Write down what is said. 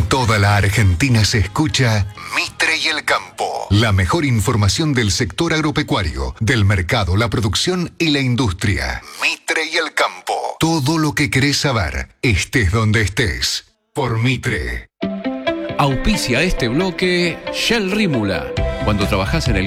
toda la Argentina se escucha Mitre y el Campo. La mejor información del sector agropecuario, del mercado, la producción y la industria. Mitre y el Campo. Todo lo que querés saber, estés donde estés. Por Mitre. Auspicia este bloque Shell Rímula. Cuando trabajás en el